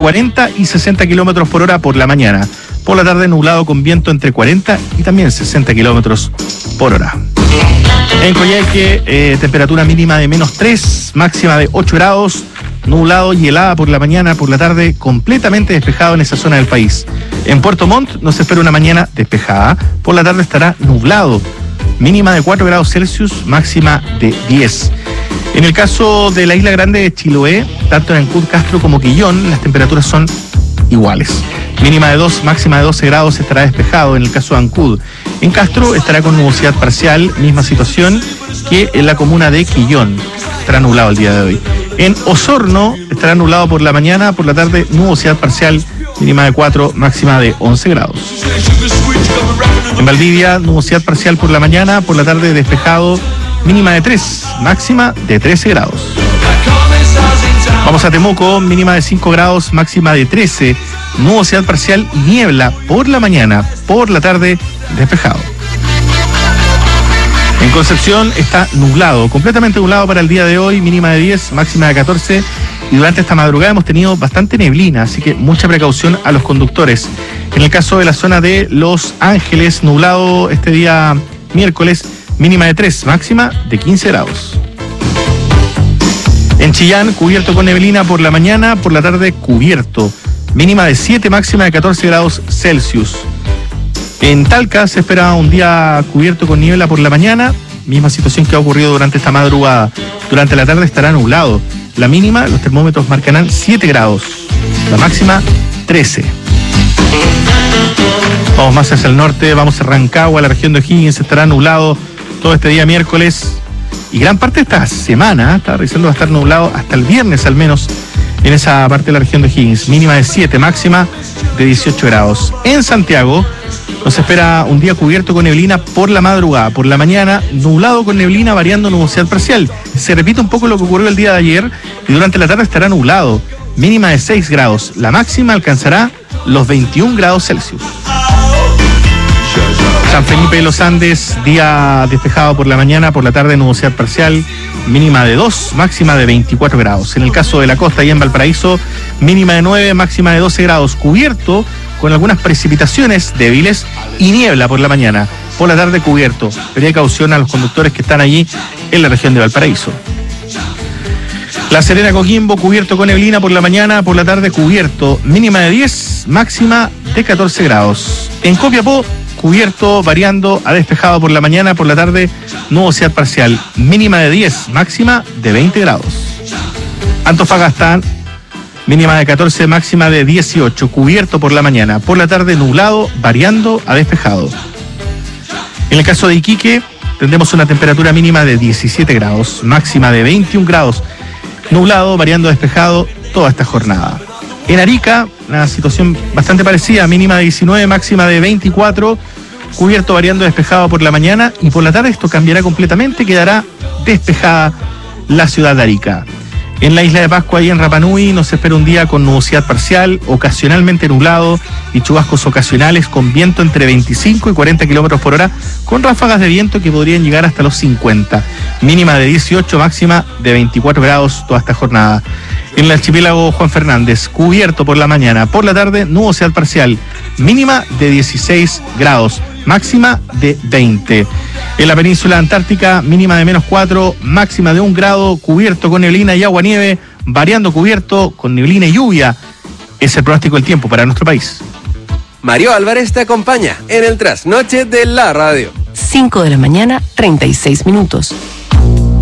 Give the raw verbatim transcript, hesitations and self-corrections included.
cuarenta y sesenta kilómetros por hora por la mañana. Por la tarde nublado con viento entre cuarenta y también sesenta kilómetros por hora. En Coyhaique, eh, temperatura mínima de menos tres, máxima de ocho grados, nublado y helada por la mañana, por la tarde completamente despejado en esa zona del país. En Puerto Montt nos espera una mañana despejada, por la tarde estará nublado, mínima de cuatro grados Celsius, máxima de diez. En el caso de la Isla Grande de Chiloé, tanto en Ancud, Castro como Quillón, las temperaturas son iguales. Mínima de dos, máxima de doce grados, estará despejado en el caso de Ancud. En Castro estará con nubosidad parcial, misma situación que en la comuna de Quillón. Estará nublado el día de hoy. En Osorno estará nublado por la mañana, por la tarde nubosidad parcial, mínima de cuatro, máxima de once grados. En Valdivia, nubosidad parcial por la mañana, por la tarde despejado, mínima de tres, máxima de trece grados. Vamos a Temuco, mínima de cinco grados, máxima de trece, nubosidad parcial y niebla por la mañana, por la tarde despejado. En Concepción está nublado, completamente nublado para el día de hoy, mínima de diez, máxima de catorce, y durante esta madrugada hemos tenido bastante neblina, así que mucha precaución a los conductores. En el caso de la zona de Los Ángeles, nublado este día miércoles, mínima de tres, máxima de quince grados. En Chillán, cubierto con neblina por la mañana, por la tarde cubierto, mínima de siete, máxima de catorce grados Celsius. En Talca se espera un día cubierto con niebla por la mañana, misma situación que ha ocurrido durante esta madrugada. Durante la tarde estará nublado. La mínima, los termómetros marcarán siete grados, la máxima trece. Vamos más hacia el norte, vamos a Rancagua, la región de O'Higgins, estará nublado todo este día miércoles y gran parte de esta semana, está revisando, va a estar nublado hasta el viernes al menos en esa parte de la región de O'Higgins, mínima de siete, máxima de dieciocho grados. En Santiago nos espera un día cubierto con neblina por la madrugada, por la mañana nublado con neblina variando nubosidad parcial. Se repite un poco lo que ocurrió el día de ayer y durante la tarde estará nublado, mínima de seis grados, la máxima alcanzará los veintiún grados Celsius. San Felipe de los Andes, día despejado por la mañana, por la tarde nubosidad parcial, mínima de dos, máxima de veinticuatro grados. En el caso de la costa y en Valparaíso, mínima de nueve, máxima de doce grados, cubierto con algunas precipitaciones débiles y niebla por la mañana, por la tarde cubierto. Precaución a los conductores que están allí en la región de Valparaíso. La Serena, Coquimbo, cubierto con neblina por la mañana, por la tarde cubierto, mínima de diez, máxima de catorce grados. En Copiapó, cubierto variando a despejado por la mañana, por la tarde nubosidad parcial, mínima de diez, máxima de veinte grados. Antofagasta, mínima de catorce, máxima de dieciocho, cubierto por la mañana, por la tarde nublado variando a despejado. En el caso de Iquique tendremos una temperatura mínima de diecisiete grados, máxima de veintiún grados, nublado variando a despejado toda esta jornada. En Arica, una situación bastante parecida, mínima de diecinueve, máxima de veinticuatro, cubierto variando despejado por la mañana y por la tarde esto cambiará completamente, quedará despejada la ciudad de Arica. En la isla de Pascua y en Rapa Nui nos espera un día con nubosidad parcial, ocasionalmente nublado y chubascos ocasionales con viento entre veinticinco y cuarenta kilómetros por hora, con ráfagas de viento que podrían llegar hasta los cincuenta. Mínima de dieciocho, máxima de veinticuatro grados toda esta jornada. En el archipiélago Juan Fernández, cubierto por la mañana, por la tarde nubosidad parcial, mínima de dieciséis grados, máxima de veinte. En la península antártica, mínima de menos cuatro, máxima de un grado, cubierto con neblina y aguanieve, variando cubierto con neblina y lluvia. Es el pronóstico del tiempo para nuestro país. Mario Álvarez te acompaña en el trasnoche de la radio. cinco de la mañana, treinta y seis minutos.